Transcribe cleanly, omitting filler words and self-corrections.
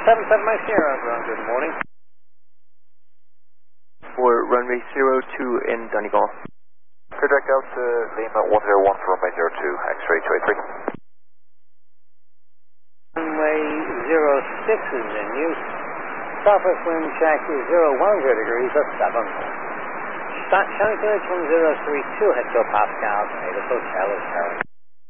77 Mike Sierra, good morning. For runway 02 in Donegal. Direct out to Lima 101 for runway 02, X-ray 283. Runway 06 is in use. Southwest wind check is 010 degrees at 7. Start showing to 1032 hectopascals. Native Hotel is carrying.